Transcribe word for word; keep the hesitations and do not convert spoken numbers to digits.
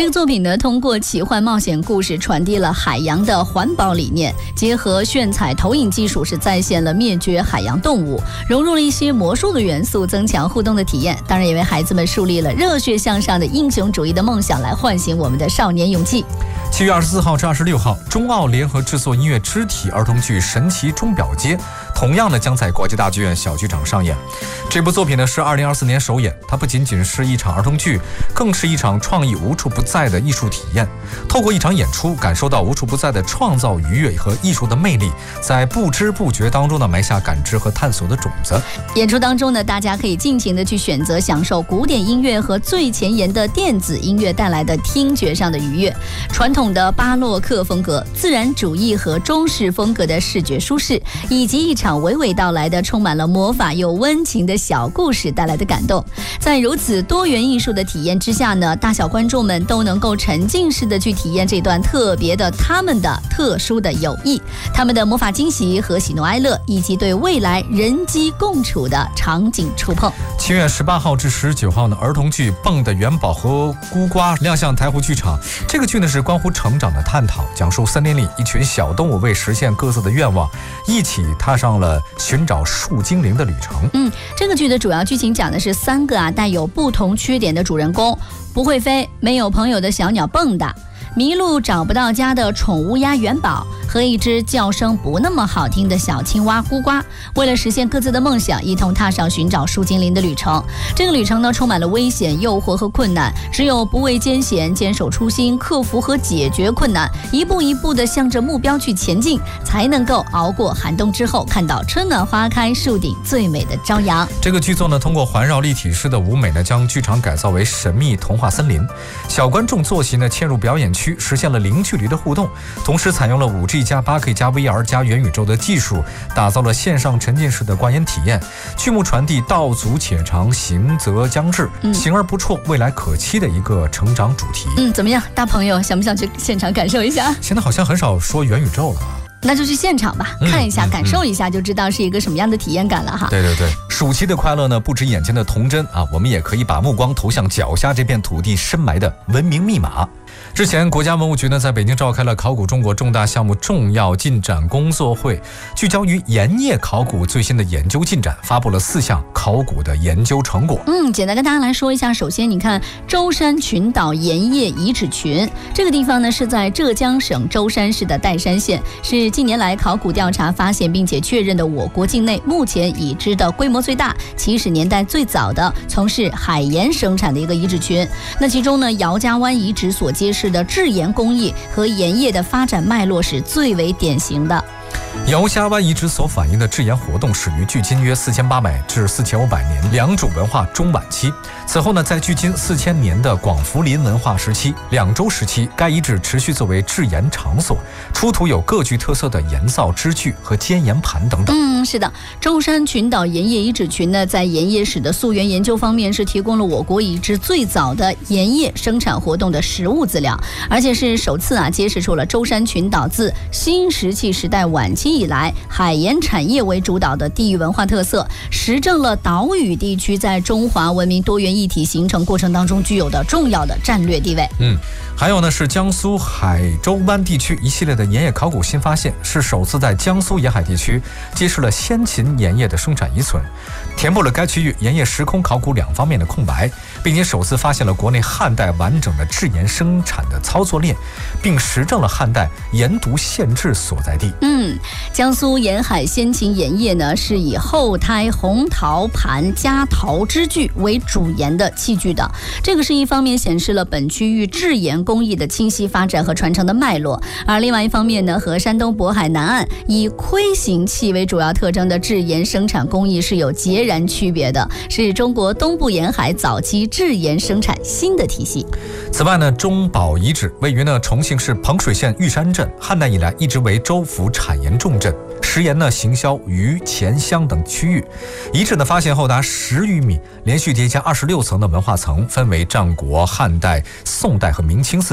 这个作品呢，通过奇幻冒险故事传递了海洋的环保理念，结合炫彩投影技术，是再现了灭绝海洋动物，融入了一些魔术的元素，增强互动的体验。当然也为孩子们树立了热血向上的英雄主义的梦想，来唤醒我们的少年勇气。 七月二十四号至二十六号，中澳联合制作音乐肢体儿童剧《神奇钟表街》，同样呢将在国际大剧院小剧场上演。这部作品呢是二零二四年首演，它不仅仅是一场儿童剧，更是一场创意无处不在的艺术体验。透过一场演出，感受到无处不在的创造愉悦和艺术的魅力，在不知不觉当中呢埋下感知和探索的种子。 演出当中呢，大家可以尽情的去选择享受古典音乐和最前沿的电子音乐带来的听觉上的愉悦，传统的巴洛克风格、自然主义和中式风格的视觉舒适，以及一场娓娓道来的充满了魔法又温情的小故事带来的感动。在如此多元艺术的体验之下呢，大小观众们都能够沉浸式的去体验这段特别的他们的特殊的友谊，他们的魔法惊喜和喜怒哀乐，以及对未来人机共处的场景触碰。 七月十八号至十九号呢，儿童剧《蹦的元宝和孤瓜》亮相台湖剧场。这个剧呢是关乎成长的探讨，讲述森林里一群小动物为实现各自的愿望，一起踏上了寻找树精灵的旅程。 嗯，这个剧的主要剧情讲的是三个啊带有不同缺点的主人公：不会飞、没有朋友的小鸟蹦跶，迷路找不到家的宠乌鸦元宝，和一只叫声不那么好听的小青蛙孤瓜，为了实现各自的梦想，一同踏上寻找树精灵的旅程。这个旅程呢，充满了危险、诱惑和困难，只有不畏艰险、坚守初心、克服和解决困难，一步一步的向着目标去前进，才能够熬过寒冬之后，看到春暖花开，树顶最美的朝阳。 这个剧作呢，通过环绕立体式的舞美呢，将剧场改造为神秘童话森林。小观众坐席呢，嵌入表演区，实现了零距离的互动，同时采用了 五 G 加 八 K 加 V R 加元宇宙的技术，打造了线上沉浸式的观演体验。剧目传递道阻且长，行则将至， 嗯、 行而不辍，未来可期的一个成长主题。 嗯，怎么样，大朋友想不想去现场感受一下？ 现在好像很少说元宇宙了， 那就去现场吧， 嗯、 看一下、 嗯、 感受一下，就知道是一个什么样的体验感了哈。 对对对，暑期的快乐呢，不止眼前的童真啊，我们也可以把目光投向脚下这片土地深埋的文明密码。之前，国家文物局呢在北京召开了考古中国重大项目重要进展工作会，聚焦于盐业考古最新的研究进展，发布了四项考古的研究成果。 嗯，简单跟大家来说一下。首先，你看舟山群岛盐业遗址群，这个地方呢是在浙江省舟山市的岱山县，是近年来考古调查发现并且确认的我国境内目前已知的规模最大、起始年代最早的从事海盐生产的一个遗址群。那其中呢，姚家湾遗址所揭示的制盐工艺和盐业的发展脉络是最为典型的。 姚家湾遗址所反映的制盐活动始于距今约四千八百至四千五百年良渚文化中晚期。此后呢，在距今四千年的广福林文化时期、两周时期，该遗址持续作为制盐场所，出土有各具特色的盐灶支具和煎盐盘等等。 嗯，是的，舟山群岛盐业遗址群呢，在盐业史的溯源研究方面是提供了我国已知最早的盐业生产活动的实物资料，而且是首次啊揭示出了舟山群岛自新石器时代晚期以来海盐产业为主导的地域文化特色，实证了岛屿地区在中华文明多元一体形成过程当中具有的重要的战略地位。 嗯，还有呢是江苏海州湾地区一系列的盐业考古新发现，是首次在江苏沿海地区揭示了先秦盐业的生产遗存，填补了该区域盐业时空考古两方面的空白，并且首次发现了国内汉代完整的制盐生产的操作链，并实证了汉代盐渎县制所在地。 嗯，江苏沿海先秦盐业呢，是以后胎、红陶盘、夹陶支具为主盐的器具的。这个是一方面显示了本区域制盐工艺的清晰发展和传承的脉络，而另外一方面呢，和山东渤海南岸以盔形器为主要特征的制盐生产工艺是有截然区别的，是中国东部沿海早期制盐生产新的体系。 此外呢，中堡遗址位于呢重庆市彭水县玉山镇，汉代以来一直为州府产盐重镇，食盐呢行销于黔湘等区域。遗址的发现后达十余米，连续叠加二十六层的文化层，分为战国、汉代、宋代和明清四